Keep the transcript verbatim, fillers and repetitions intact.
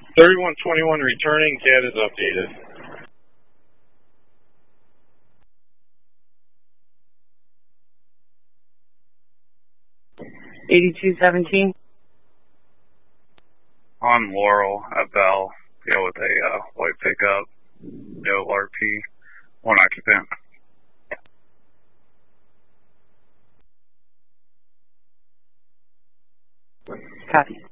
thirty-one twenty-one returning, C A D is updated. eighty-two seventeen. On Laurel at Bell, deal with a uh, white pickup, no R P, one occupant. Copy.